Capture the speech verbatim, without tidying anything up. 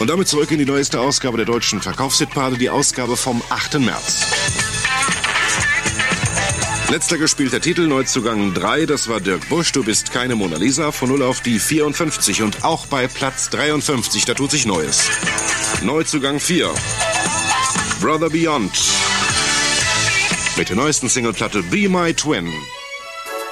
Und damit zurück in die neueste Ausgabe der deutschen Verkaufshitparade, die Ausgabe vom achten März. Letzter gespielter Titel, Neuzugang drei, das war Dirk Busch, Du bist keine Mona Lisa, von null auf die vierundfünfzig. Und auch bei Platz dreiundfünfzig, da tut sich Neues. Neuzugang vier, Brother Beyond. Mit der neuesten Singleplatte Be My Twin.